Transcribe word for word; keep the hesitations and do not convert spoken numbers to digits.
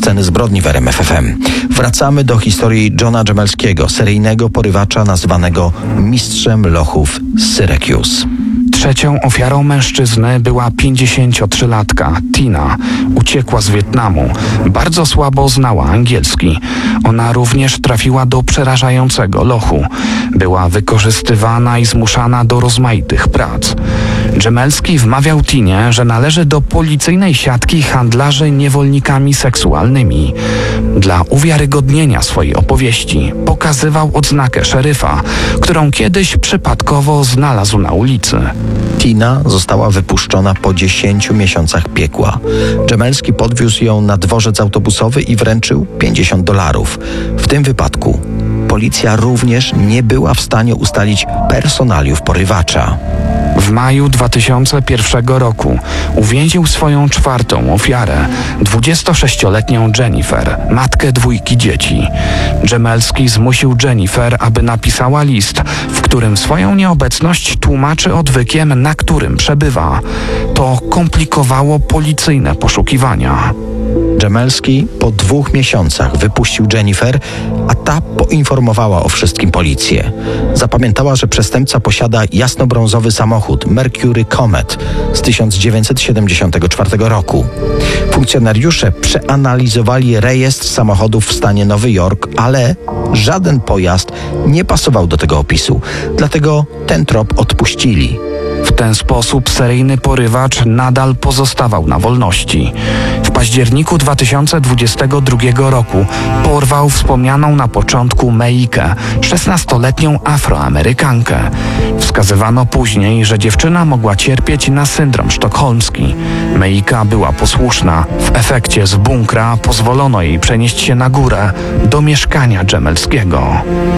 Sceny zbrodni w R M F F M. Wracamy do historii Johna Jamelskiego, seryjnego porywacza nazwanego mistrzem lochów z Syracuse. Trzecią ofiarą mężczyzny była pięćdziesięciotrzylatka Tina. Uciekła z Wietnamu. Bardzo słabo znała angielski. Ona również trafiła do przerażającego lochu. Była wykorzystywana i zmuszana do rozmaitych prac. Jamelski wmawiał Tinie, że należy do policyjnej siatki handlarzy niewolnikami seksualnymi. Dla uwiarygodnienia swojej opowieści pokazywał odznakę szeryfa, którą kiedyś przypadkowo znalazł na ulicy. Tina została wypuszczona po dziesięciu miesiącach piekła. Jamelski podwiózł ją na dworzec autobusowy i wręczył pięćdziesiąt dolarów. W tym wypadku policja również nie była w stanie ustalić personaliów porywacza. W maju dwa tysiące pierwszego roku uwięził swoją czwartą ofiarę, dwudziestosześcioletnią Jennifer, matkę dwójki dzieci. Jamelski zmusił Jennifer, aby napisała list, w którym swoją nieobecność tłumaczy odwykiem, na którym przebywa. To komplikowało policyjne poszukiwania. Jamelski po dwóch miesiącach wypuścił Jennifer, a ta poinformowała o wszystkim policję. Zapamiętała, że przestępca posiada jasnobrązowy samochód Mercury Comet z tysiąc dziewięćset siedemdziesiątego czwartego roku. Funkcjonariusze przeanalizowali rejestr samochodów w stanie Nowy Jork, ale żaden pojazd nie pasował do tego opisu, dlatego ten trop odpuścili. W ten sposób seryjny porywacz nadal pozostawał na wolności. W październiku dwa tysiące dwudziestego drugiego roku porwał wspomnianą na początku Meikę, szesnastoletnią Afroamerykankę. Wskazywano później, że dziewczyna mogła cierpieć na syndrom sztokholmski. Meika była posłuszna. W efekcie z bunkra pozwolono jej przenieść się na górę do mieszkania Jamelskiego.